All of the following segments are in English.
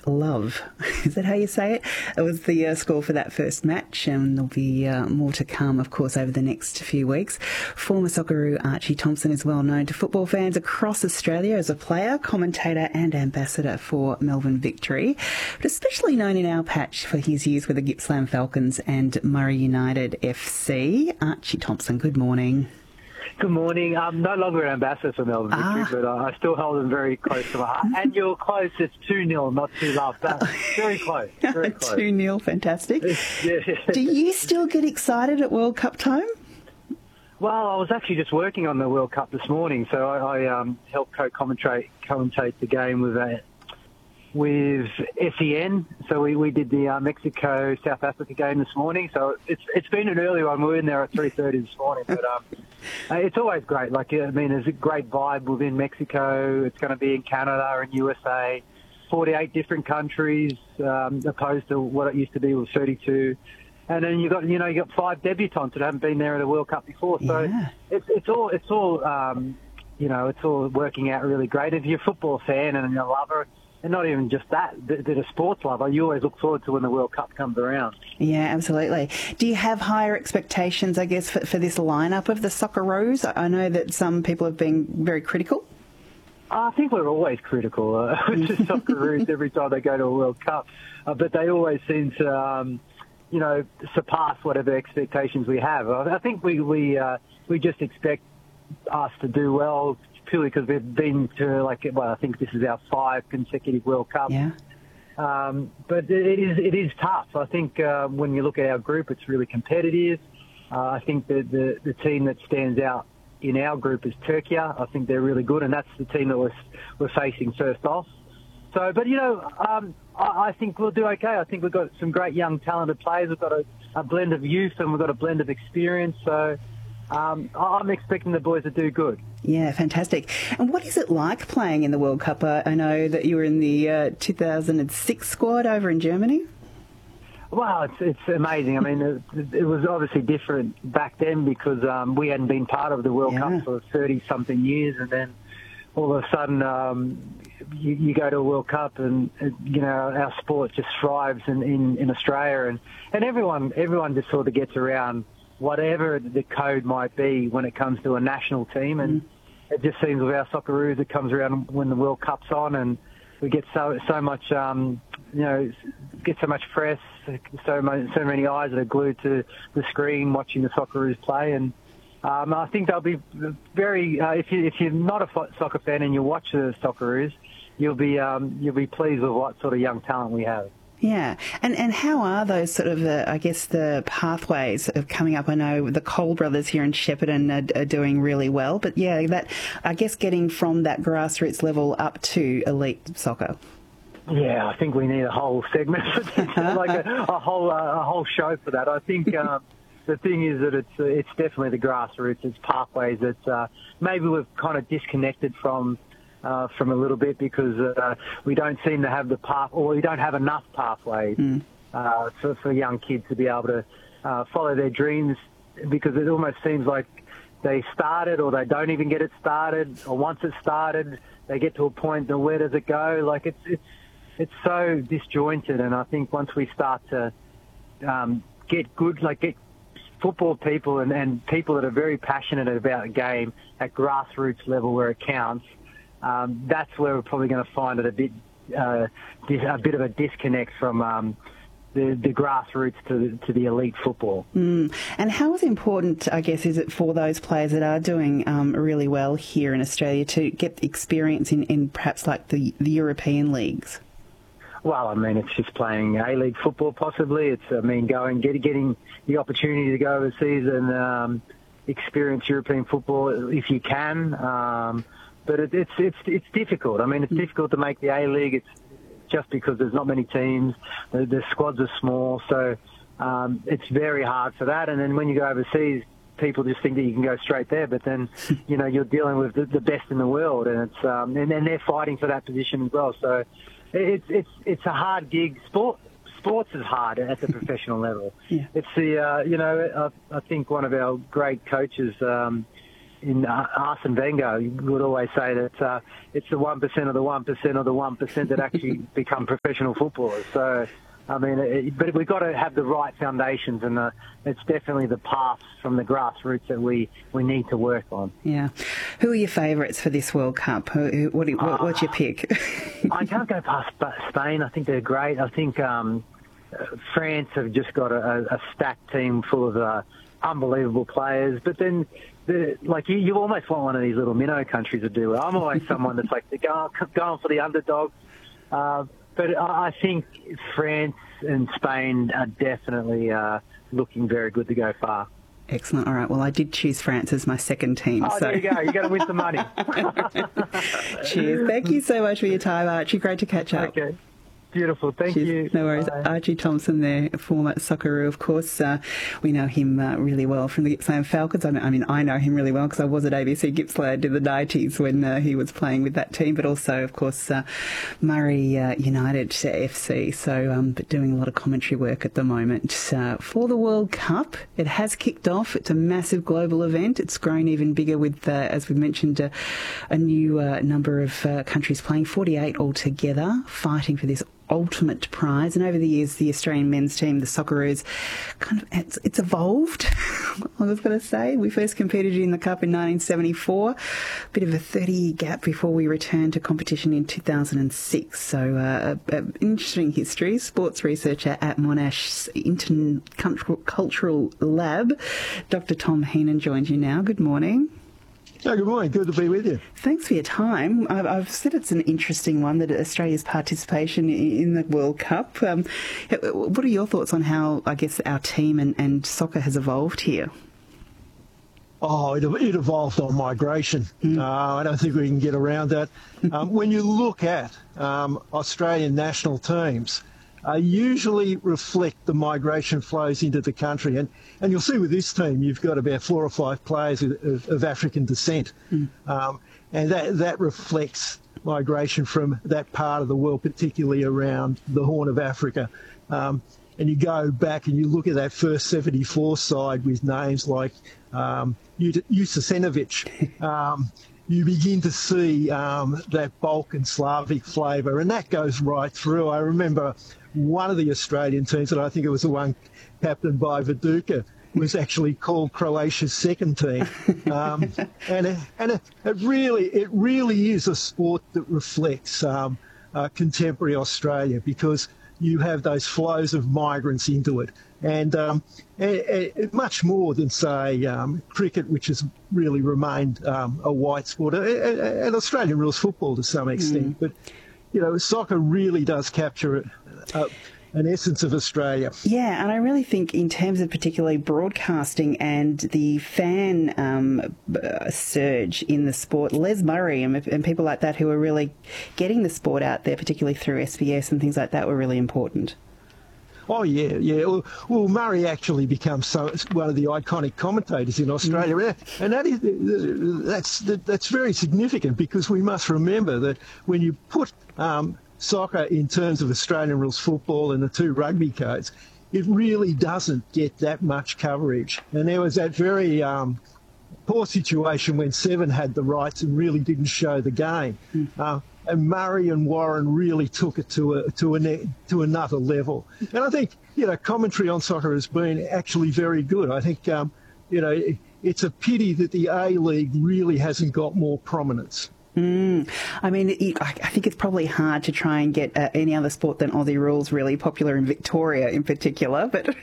love. Is that how you say it? It was the score for that first match, and there'll be more to come, of course, over the next few weeks. Former Socceroo Archie Thompson is well known to football fans across Australia as a player, commentator and ambassador for Melbourne Victory, but especially known in our patch for his years with the Gippsland Falcons and Murray United FC. Archie Thompson, good morning. Good morning. I'm no longer an ambassador for Melbourne Victory, but I still hold them very close to my heart. And you're close. It's 2-0, not 2-love. Very close. Very close. 2-0, fantastic. Yeah. Do you still get excited at World Cup time? Well, I was actually just working on the World Cup this morning, so I helped commentate the game with SEN. So we did the Mexico-South Africa game this morning. So it's been an early one. We were in there at 3:30 this morning. But it's always great. There's a great vibe within Mexico. It's going to be in Canada and USA. 48 different countries, opposed to what it used to be with 32. And then you got 5 debutants that haven't been there at a World Cup before. So yeah. it's all working out really great. If you're a football fan and you're a lover, and not even just that a sports lover, you always look forward to when the World Cup comes around. Yeah, absolutely. Do you have higher expectations, I guess, for this lineup of the Socceroos? I know that some people have been very critical. I think we're always critical with the Socceroos every time they go to a World Cup, but they always seem to, surpass whatever expectations we have. I think we just expect us to do well, purely because we've been to I think this is our 5 consecutive World Cups. Yeah. But it is tough. I think when you look at our group, it's really competitive. I think that the team that stands out in our group is Turkey. I think they're really good, and that's the team that we're facing first off. So, but I think we'll do okay. I think we've got some great young, talented players. We've got a blend of youth and we've got a blend of experience. So I'm expecting the boys to do good. Yeah, fantastic. And what is it like playing in the World Cup? I know that you were in the 2006 squad over in Germany. Well, it's amazing. I mean, it was obviously different back then because we hadn't been part of the World Cup for 30-something years, and then all of a sudden you go to a World Cup and our sport just thrives in Australia, and everyone just sort of gets around whatever the code might be when it comes to a national team, and it just seems with our Socceroos it comes around when the World Cup's on, and we get so much get so much press, so many eyes that are glued to the screen watching the Socceroos play, and I think they'll be very. If you're not a soccer fan and you watch the Socceroos, you'll be pleased with what sort of young talent we have. Yeah, and how are those sort of, the pathways of coming up? I know the Cole brothers here in Shepparton are doing really well, but yeah, that I guess getting from that grassroots level up to elite soccer. Yeah, I think we need a whole segment for that, like a whole show for that. I think the thing is that it's definitely the grassroots, it's pathways that maybe we've kind of disconnected from a little bit because we don't seem to have the path, or we don't have enough pathways for young kids to be able to follow their dreams, because it almost seems like they started or they don't even get it started, or once it's started they get to a point and where does it go? Like it's so disjointed, and I think once we start to get football people and people that are very passionate about a game at grassroots level where it counts, that's where we're probably going to find it a bit of a disconnect from the grassroots to the elite football. And how important, I guess, is it for those players that are doing really well here in Australia to get experience in perhaps like the European leagues? Well, I mean, it's just playing A-League football possibly. It's, getting the opportunity to go overseas and experience European football if you can. But it's difficult. I mean, it's difficult to make the A-League. It's just because there's not many teams. The squads are small, so it's very hard for that. And then when you go overseas, people just think that you can go straight there. But then, you're dealing with the best in the world, and it's and they're fighting for that position as well. So it's a hard gig. Sports is hard at the professional level. Yeah. It's the I think one of our great coaches. in Arsene Wenger would always say that it's the 1% of the 1% of the 1% that actually become professional footballers. So, I mean, but we've got to have the right foundations, and it's definitely the path from the grassroots that we need to work on. Yeah. Who are your favourites for this World Cup? What's your pick? I can't go past Spain. I think they're great. I think France have just got a stacked team full of unbelievable players. But then, you almost want one of these little minnow countries to do it. I'm always someone that's like going for the underdog. But I think France and Spain are definitely looking very good to go far. Excellent. All right. Well, I did choose France as my second team. Oh, so. There you go. You got to win some money. Cheers. Thank you so much for your time, Archie. Great to catch up. Okay. Beautiful. Thank you. No worries. Bye. Archie Thompson there, former Socceroo, of course. We know him really well from the Gippsland Falcons. I mean, I know him really well because I was at ABC Gippsland in the 90s when he was playing with that team, but also, of course, Murray United FC. So, but doing a lot of commentary work at the moment for the World Cup. It has kicked off. It's a massive global event. It's grown even bigger with, as we mentioned, a new number of countries playing, 48 altogether, fighting for this ultimate prize. And over the years, the Australian men's team, the Socceroos, it's evolved. I was going to say, we first competed in the Cup in 1974, bit of a 30-year gap before we returned to competition in 2006. So interesting history. Sports researcher at Monash's Intercultural Lab, Dr. Tom Heenan joins you now. Good morning. Oh, good morning. Good to be with you. Thanks for your time. I've said it's an interesting one, that Australia's participation in the World Cup. What are your thoughts on how, I guess, our team and soccer has evolved here? Oh, it evolved on migration. I don't think we can get around that. When you look at Australian national teams, usually reflect the migration flows into the country. And you'll see with this team, you've got about 4 or 5 players of African descent. And that reflects migration from that part of the world, particularly around the Horn of Africa. And you go back and you look at that first 74 side with names like Jusasenovic. You begin to see that Balkan Slavic flavour, and that goes right through. I remember one of the Australian teams, and I think it was the one captained by Viduka, was actually called Croatia's second team. And it really is a sport that reflects contemporary Australia, because you have those flows of migrants into it. And much more than, say, cricket, which has really remained a white sport, and Australian rules football to some extent. But, soccer really does capture an essence of Australia. Yeah, and I really think in terms of particularly broadcasting and the fan surge in the sport, Les Murray and people like that who are really getting the sport out there, particularly through SBS and things like that, were really important. Oh, yeah. Well, Murray actually becomes one of the iconic commentators in Australia. And that's very significant, because we must remember that when you put soccer in terms of Australian rules football and the 2 rugby codes, it really doesn't get that much coverage. And there was that very poor situation when Seven had the rights and really didn't show the game. And Murray and Warren really took it to another level. And I think, commentary on soccer has been actually very good. I think, it's a pity that the A-League really hasn't got more prominence. I mean, I think it's probably hard to try and get any other sport than Aussie rules really popular in Victoria in particular. But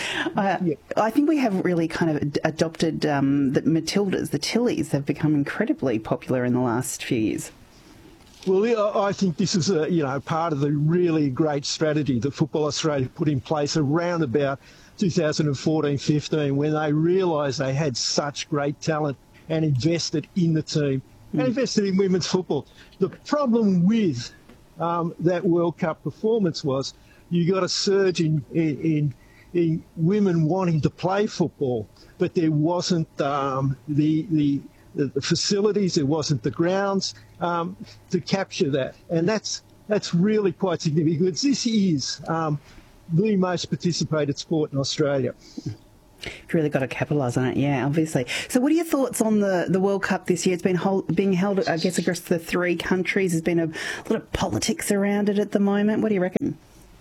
I think we have really kind of adopted the Matildas, the Tillies have become incredibly popular in the last few years. Well, I think this is part of the really great strategy that Football Australia put in place around about 2014-15, when they realised they had such great talent and invested in the team and invested in women's football. The problem with that World Cup performance was you got a surge in women wanting to play football, but there wasn't the facilities, there wasn't the grounds to capture that. And that's really quite significant, because this is the most participated sport in Australia. You've really got to capitalise on it, yeah, obviously. So what are your thoughts on the World Cup this year? It's been being held, I guess, across the 3 countries. There's been a lot of politics around it at the moment. What do you reckon?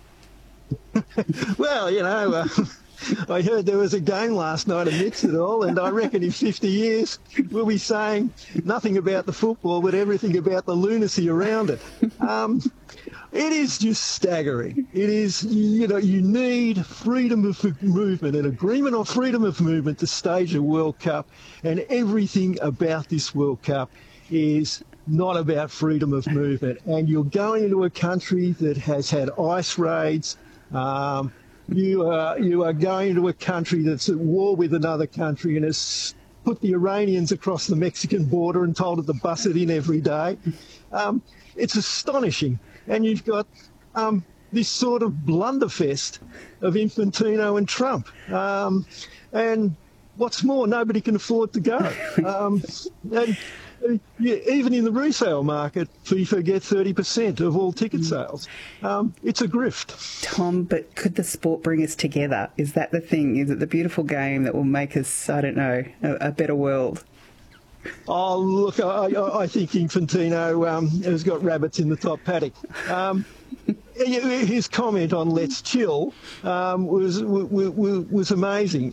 Well, I heard there was a game last night amidst it all, and I reckon in 50 years we'll be saying nothing about the football but everything about the lunacy around it. It is just staggering. It is, you need freedom of movement, an agreement on freedom of movement to stage a World Cup, and everything about this World Cup is not about freedom of movement. And you're going into a country that has had ICE raids. You are going to a country that's at war with another country and has put the Iranians across the Mexican border and told it to bus it in every day. It's astonishing. And you've got this sort of blunderfest of Infantino and Trump. And what's more, nobody can afford to go. Even in the resale market, FIFA get 30% of all ticket sales. It's a grift. Tom, but could the sport bring us together? Is that the thing? Is it the beautiful game that will make us, I don't know, a better world? Oh, look, I think Infantino has got rabbits in the top paddock. His comment on "Let's chill" was amazing.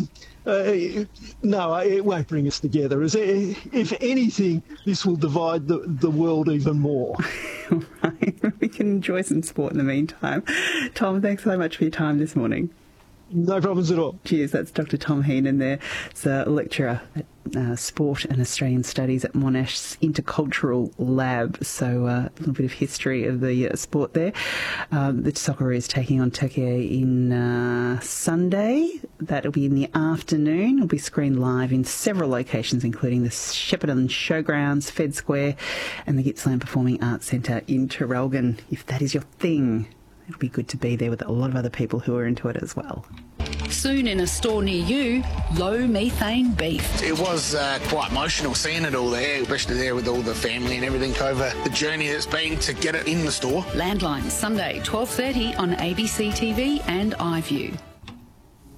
No, it won't bring us together. If anything, this will divide the world even more. Right. We can enjoy some sport in the meantime. Tom, thanks so much for your time this morning. No problems at all. Cheers. That's Dr. Tom Heenan there. He's a lecturer at Sport and Australian Studies at Monash's Intercultural Lab. So a little bit of history of the sport there. The Socceroos taking on Turkey in Sunday. That'll be in the afternoon. It'll be screened live in several locations, including the Shepparton Showgrounds, Fed Square and the Gippsland Performing Arts Centre in Traralgon. If that is your thing, it'll be good to be there with a lot of other people who are into it as well. Soon in a store near you, low methane beef. It was quite emotional seeing it all there, especially there with all the family and everything over the journey that's been to get it in the store. Landline, Sunday, 12:30 on ABC TV and iView.